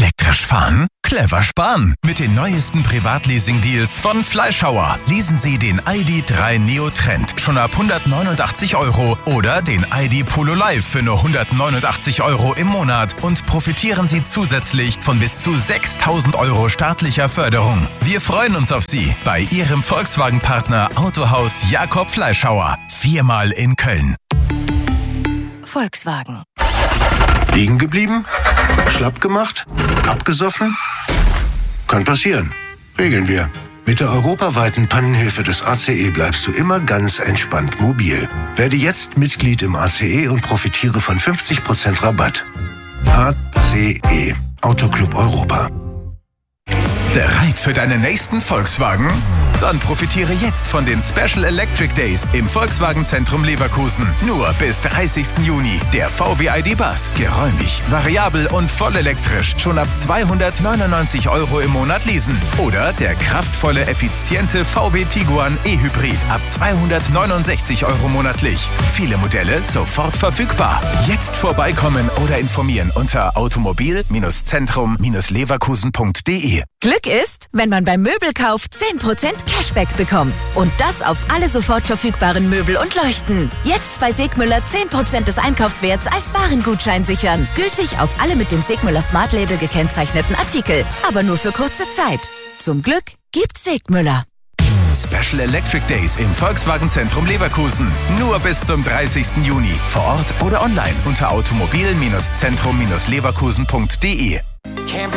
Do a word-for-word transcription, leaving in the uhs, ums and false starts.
Elektrisch fahren? Clever sparen. Mit den neuesten Privatleasing-Deals von Fleischhauer. Leasen Sie den I D drei Neo Trend schon ab hundertneunundachtzig Euro oder den I D Polo Live für nur hundertneunundachtzig Euro im Monat und profitieren Sie zusätzlich von bis zu sechstausend Euro staatlicher Förderung. Wir freuen uns auf Sie bei Ihrem Volkswagen-Partner Autohaus Jakob Fleischhauer. Viermal in Köln. Volkswagen. Liegen geblieben? Schlapp gemacht? Abgesoffen? Kann passieren. Regeln wir. Mit der europaweiten Pannenhilfe des A C E bleibst du immer ganz entspannt mobil. Werde jetzt Mitglied im A C E und profitiere von fünfzig Prozent Rabatt. A C E. Autoclub Europa. Bereit für deinen nächsten Volkswagen? Dann profitiere jetzt von den Special Electric Days im Volkswagen Zentrum Leverkusen. Nur bis dreißigsten Juni. Der V W I D Bus. Geräumig, variabel und voll elektrisch. Schon ab zweihundertneunundneunzig Euro im Monat leasen. Oder der kraftvolle, effiziente V W Tiguan E-Hybrid ab zweihundertneunundsechzig Euro monatlich. Viele Modelle sofort verfügbar. Jetzt vorbeikommen oder informieren unter automobil Zentrum Leverkusen punkt de. Glück ist, wenn man beim Möbelkauf zehn Prozent Cashback bekommt. Und das auf alle sofort verfügbaren Möbel und Leuchten. Jetzt bei Segmüller zehn Prozent des Einkaufswerts als Warengutschein sichern. Gültig auf alle mit dem Segmüller Smart Label gekennzeichneten Artikel. Aber nur für kurze Zeit. Zum Glück gibt's Segmüller. Special Electric Days im Volkswagen Zentrum Leverkusen. Nur bis zum dreißigsten Juni. Vor Ort oder online unter automobil Zentrum Leverkusen punkt de.